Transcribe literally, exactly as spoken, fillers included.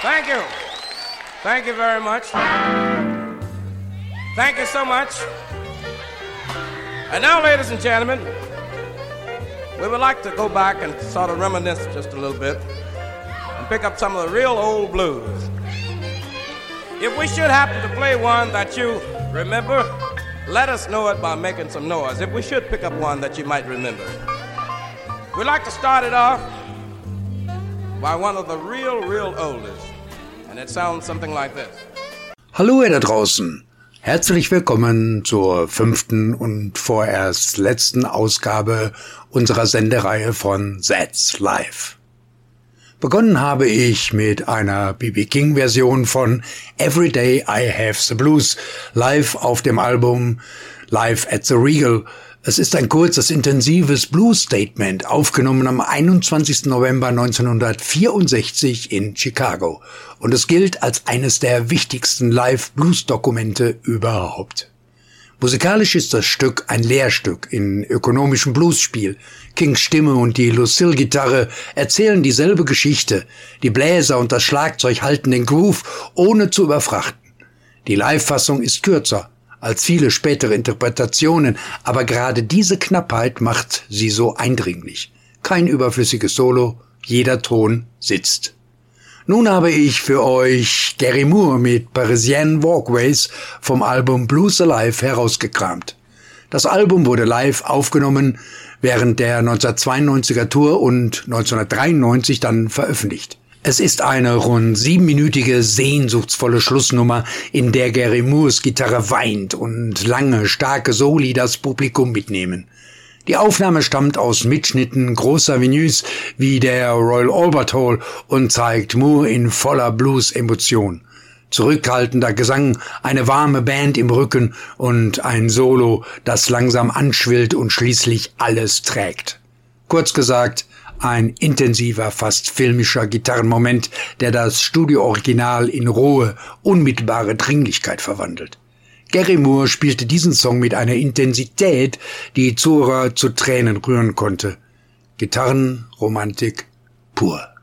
Thank you. Thank you very much. Thank you so much. And now, ladies and gentlemen, we would like to go back and sort of reminisce just a little bit and pick up some of the real old blues. If we should happen to play one that you remember, let us know it by making some noise. If we should pick up one that you might remember. We'd like to start it off by one of the real, real oldest. And it sounds something like this. Hallo ihr da draußen. Herzlich willkommen zur fünften und vorerst letzten Ausgabe unserer Sendereihe von That's Live. Begonnen habe ich mit einer B B King Version von Every Day I Have the Blues, live auf dem Album Live at the Regal. Es ist ein kurzes, intensives Blues-Statement, aufgenommen am einundzwanzigsten November neunzehnhundertvierundsechzig in Chicago. Und es gilt als eines der wichtigsten Live-Blues-Dokumente überhaupt. Musikalisch ist das Stück ein Lehrstück in ökonomischem Bluesspiel. Kings Stimme und die Lucille-Gitarre erzählen dieselbe Geschichte. Die Bläser und das Schlagzeug halten den Groove, ohne zu überfrachten. Die Live-Fassung ist kürzer als viele spätere Interpretationen, aber gerade diese Knappheit macht sie so eindringlich. Kein überflüssiges Solo, jeder Ton sitzt. Nun habe ich für euch Gary Moore mit Parisienne Walkways vom Album Blues Alive herausgekramt. Das Album wurde live aufgenommen während der neunzehnhundertzweiundneunziger Tour und neunzehnhundertdreiundneunzig dann veröffentlicht. Es ist eine rund siebenminütige, sehnsuchtsvolle Schlussnummer, in der Gary Moores Gitarre weint und lange, starke Soli das Publikum mitnehmen. Die Aufnahme stammt aus Mitschnitten großer Venues wie der Royal Albert Hall und zeigt Moore in voller Blues-Emotion. Zurückhaltender Gesang, eine warme Band im Rücken und ein Solo, das langsam anschwillt und schließlich alles trägt. Kurz gesagt, ein intensiver, fast filmischer Gitarrenmoment, der das Studio-Original in rohe, unmittelbare Dringlichkeit verwandelt. Gary Moore spielte diesen Song mit einer Intensität, die Zuhörer zu Tränen rühren konnte. Gitarrenromantik pur.